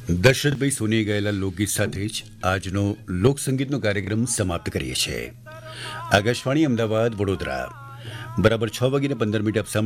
દશરથભાઈ સોનીએ ગાયેલા લોકગીત સાથે જ આજનો લોકસંગીતનો કાર્યક્રમ સમાપ્ત કરીએ છીએ. આકાશવાણી અમદાવાદ વડોદરા બરાબર 6:15 આપ સાંભળી